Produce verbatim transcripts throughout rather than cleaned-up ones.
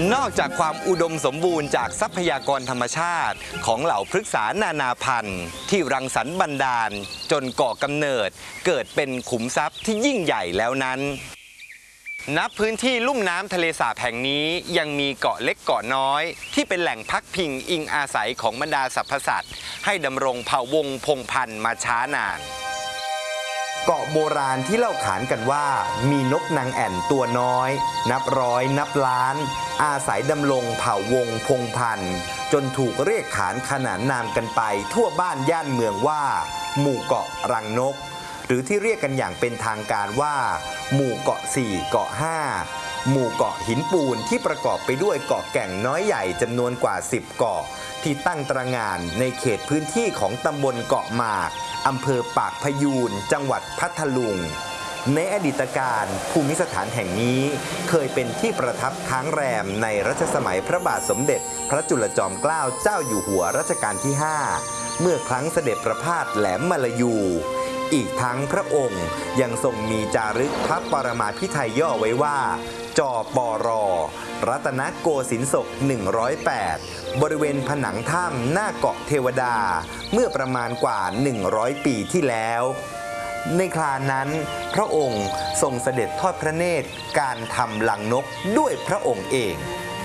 นอกจากความอุดมสมบูรณ์จากทรัพยากรธรรมชาติของเหล่าพฤกษานานาพันธุ์ที่รังสรรค์บันดาลจนก่อกำเนิดเกิดเป็นขุมทรัพย์ที่ยิ่งใหญ่แล้วนั้นนับพื้นที่ลุ่มน้ำทะเลสาบแห่งนี้ยังมีเกาะเล็กเกาะน้อยที่เป็นแหล่งพักพิงอิงอาศัยของบรรดาสรรพสัตว์ให้ดำรงเผ่าวงศ์พงศ์พันธุ์มาช้านานเกาะโบราณที่เล่าขานกันว่ามีนกนางแอ่นตัวน้อยนับร้อยนับล้านอาศัยดำรงเผ่าวงศ์พงศ์พันธุ์จนถูกเรียกขานขนานนามกันไปทั่วบ้านย่านเมืองว่าหมู่เกาะรังนกหรือที่เรียกกันอย่างเป็นทางการว่าหมู่เกาะสี่เกาะห้าหมู่เกาะหินปูนที่ประกอบไปด้วยเกาะแก่งน้อยใหญ่จำนวนกว่าสิบเกาะที่ตั้งตระหง่านในเขตพื้นที่ของตำบลเกาะหมากอำเภอปากพยูนจังหวัดพัทลุงในอดีตการภูมิสถานแห่งนี้เคยเป็นที่ประทับค้างแรมในรัชสมัยพระบาทสมเด็จพระจุลจอมเกล้าเจ้าอยู่หัวรัชกาลที่ห้าเมื่อครั้งเสด็จประพาสแหลมมลายูอีกทั้งพระองค์ยังทรงมีจารึกพระปรมาภิไธยย่อไว้ว่าจอปอรอรัตนโกสินทร์ศกหนึ่งร้อยแปดบริเวณผนังถ้ำหน้าเกาะเทวดาเมื่อประมาณกว่าหนึ่งร้อยปีที่แล้วในครานั้นพระองค์ทรงเสด็จทอดพระเนตรการทำรังนกด้วยพระองค์เอง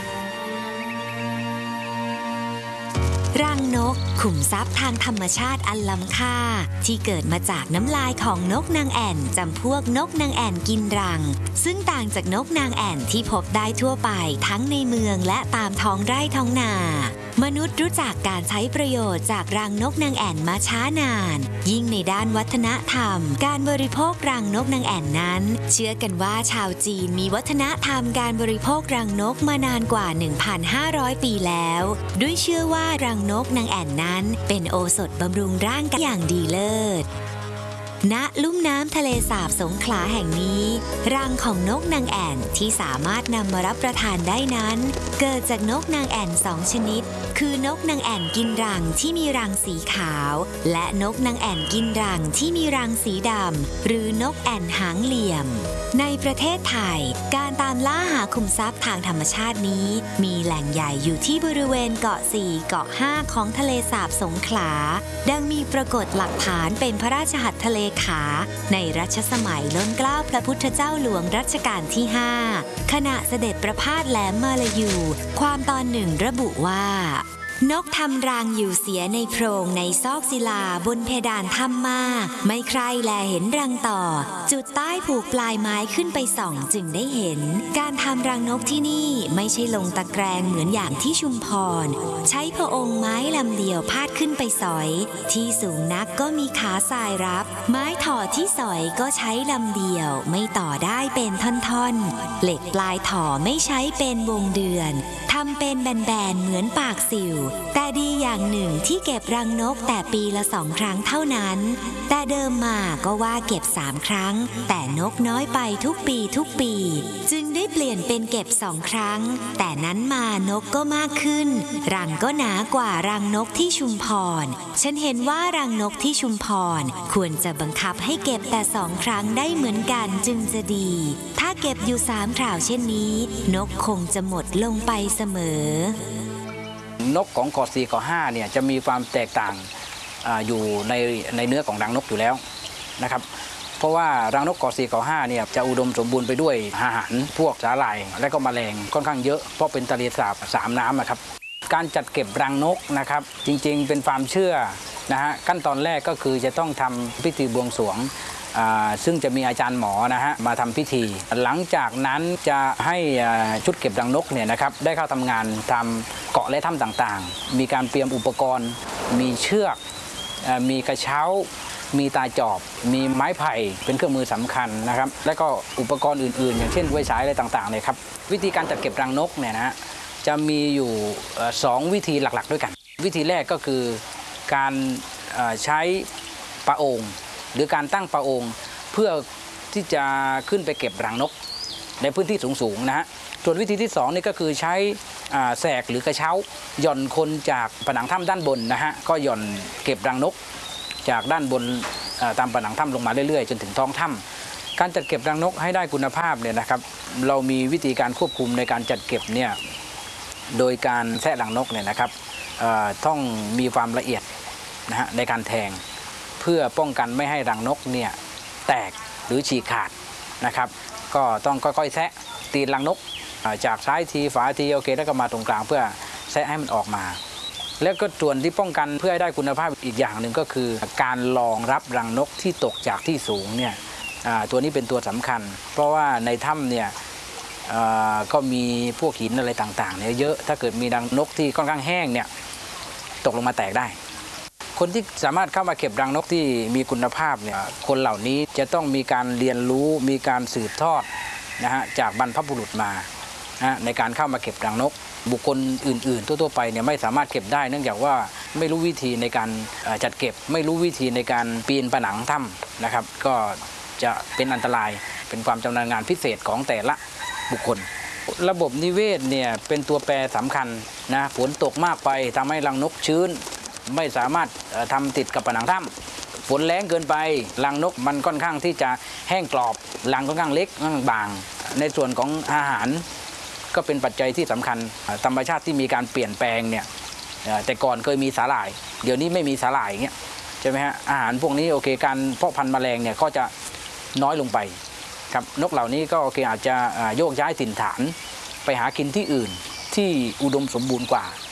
รังนกขุมทรัพย์ทางธรรมชาติอันล้ำค่าที่เกิดมาจากน้ำลายของนกนางแอ่นจำพวกนกนางแอ่นกินรังซึ่งต่างจากนกนางแอ่นที่พบได้ทั่วไปทั้งในเมืองและตามท้องไร่ท้องนามนุษย์รู้จักการใช้ประโยชน์จากรังนกนางแอ่นมาช้านานยิ่งในด้านวัฒนธรรมการบริโภครังนกนางแอ่นนั้นเชื่อกันว่าชาวจีนมีวัฒนธรรมการบริโภครังนกมานานกว่า หนึ่งพันห้าร้อย ปีแล้วด้วยเชื่อว่ารังนกนางแอ่นนั้นเป็นโอสถบำรุงร่างกายอย่างดีเลิศณลุ่มน้ำทะเลสาบสงขลาแห่งนี้รังของนกนางแอ่นที่สามารถนำมารับประทานได้นั้นเกิดจากนกนางแอ่นสองชนิดคือนกนางแอ่นกินรังที่มีรังสีขาวและนกนางแอ่นกินรังที่มีรังสีดำหรือนกแอ่นหางเหลี่ยมในประเทศไทยการตามล่าหาขุมทรัพย์ทางธรรมชาตินี้มีแหล่งใหญ่อยู่ที่บริเวณเกาะสี่เกาะห้าของทะเลสาบสงขลาดังมีปรากฏหลักฐานเป็นพระราชหัตถเลขาในรัชสมัยล้นเกล้าพระพุทธเจ้าหลวงรัชกาลที่ห้าขณะเสด็จประพาสแหลมมลายูความตอนหนึ่งระบุว่านกทำรังอยู่เสียในโพรงในซอกศิลาบนเพดานถ้ำมากไม่ใครแลเห็นรังต่อจุดใต้ผูกปลายไม้ขึ้นไปส่องจึงได้เห็นการทำรังนกที่นี่ไม่ใช่ลงตะแกรงเหมือนอย่างที่ชุมพรใช้พระองค์ไม้ลำเดียวพาดขึ้นไปสอยที่สูงนักก็มีขาทรายรับไม้ถ่อที่สอยก็ใช้ลำเดียวไม่ต่อได้เป็นท่อนๆเหล็กปลายถ่อไม่ใช้เป็นวงเดือนทำเป็นแบนๆเหมือนปากสิวแต่ดีอย่างหนึ่งที่เก็บรังนกแต่ปีละสองครั้งเท่านั้นแต่เดิมมาก็ว่าเก็บสามครั้งแต่นกน้อยไปทุกปีทุกปีจึงได้เปลี่ยนเป็นเก็บสองครั้งแต่นั้นมานกก็มากขึ้นรังก็หนากว่ารังนกที่ชุมพรฉันเห็นว่ารังนกที่ชุมพรควรจะบังคับให้เก็บแต่สองครั้งได้เหมือนกันจึงจะดีถ้าเก็บอยู่สามคราวเช่นนี้นกคงจะหมดลงไปเสมอนกของเกาะสี่เกาะห้าเนี่ยจะมีความแตกต่าง อ, อยู่ในในเนื้อของรังนกอยู่แล้วนะครับเพราะว่ารังนกเกาะสี่เกาะห้าเนี่ยจะอุดมสมบูรณ์ไปด้วยอาหารพวกสาหร่ายและก็แมลงค่อนข้างเยอะเพราะเป็นทะเลสาบสามน้ำนะครับการจัดเก็บรังนกนะครับจริงๆเป็นความเชื่อนะฮะขั้นตอนแรกก็คือจะต้องทำพิธีบวงสรวงซึ่งจะมีอาจารย์หมอนะฮะมาทำพิธีหลังจากนั้นจะให้ชุดเก็บรังนกเนี่ยนะครับได้เข้าทำงานทำเกาะและถ้ำต่างๆมีการเตรียมอุปกรณ์มีเชือกมีกระเช้ามีตาจอบมีไม้ไผ่เป็นเครื่องมือสำคัญนะครับและก็อุปกรณ์อื่นๆอย่างเช่นไฟฉายอะไรต่างๆเลยครับวิธีการจัดเก็บรังนกเนี่ยนะจะมีอยู่สองวิธีหลักๆด้วยกันวิธีแรกก็คือการใช้ปะโองหรือการตั้งปะโองเพื่อที่จะขึ้นไปเก็บรังนกในพื้นที่สูงๆนะฮะส่วนวิธีที่สองนี่ก็คือใช้แสกหรือกระเช้าหย่อนคนจากผนังถ้ำด้านบนนะฮะก็หย่อนเก็บรังนกจากด้านบนตามผนังถ้ำลงมาเรื่อยๆจนถึงท้องถ้ำ การจัดเก็บรังนกให้ได้คุณภาพเนี่ยนะครับเรามีวิธีการควบคุมในการจัดเก็บเนี่ยโดยการแทะรังนกเนี่ยนะครับต้องมีความละเอียดนะฮะในการแทงเพื่อป้องกันไม่ให้รังนกเนี่ยแตกหรือฉีกขาดนะครับก็ต้องค่อยๆแทะตีนรังนกจากซ้ายทีฝาทีโอเคแล้วก็มาตรงกลางเพื่อแทะให้มันออกมาแล้วก็ส่วนที่ป้องกันเพื่อให้ได้คุณภาพอีกอย่างหนึ่งก็คือการรองรับรังนกที่ตกจากที่สูงเนี่ยตัวนี้เป็นตัวสำคัญเพราะว่าในถ้ำเนี่ยก็มีพวกหินอะไรต่างๆเนี่ยเยอะถ้าเกิดมีรังนกที่ค่อนข้างแห้งเนี่ยตกลงมาแตกได้คนที่สามารถเข้ามาเก็บรังนกที่มีคุณภาพเนี่ยคนเหล่านี้จะต้องมีการเรียนรู้มีการสืบทอดนะฮะจากบรรพบุรุษมานะในการเข้ามาเก็บรังนกบุคคลอื่นๆทั่วๆไปเนี่ยไม่สามารถเก็บได้เนื่องจากว่าไม่รู้วิธีในการจัดเก็บไม่รู้วิธีในการปีนผนังถ้ำนะครับก็จะเป็นอันตรายเป็นความชำนาญงานพิเศษของแต่ละบุคคลระบบนิเวศเนี่ยเป็นตัวแปรสำคัญนะฝนตกมากไปทำให้รังนกชื้นไม่สามารถทำติดกับผนังถ้ำฝนแรงเกินไปรังนกมันค่อนข้างที่จะแห้งกรอบรังค่อนข้างเล็กค่อนข้างบางในส่วนของอาหารก็เป็นปัจจัยที่สำคัญธรรมชาติที่มีการเปลี่ยนแปลงเนี่ยแต่ก่อนเคยมีสาหร่ายเดี๋ยวนี้ไม่มีสาหร่ายอย่างเงี้ยใช่ไหมฮะอาหารพวกนี้โอเคการเพาะพันธุ์แมลงเนี่ยก็จะน้อยลงไปครับนกเหล่านี้ก็โอเคอาจจะโยกย้ายถิ่นฐานไปหากินที่อื่นที่อุดมสมบูรณ์กว่า